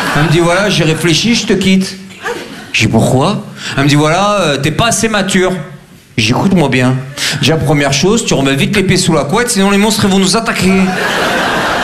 Elle me dit voilà, j'ai réfléchi, je te quitte. J'ai dit pourquoi? Elle me dit voilà, t'es pas assez mature. J'écoute-moi bien. Déjà, première chose, tu remets vite l'épée sous la couette, sinon les monstres ils vont nous attaquer.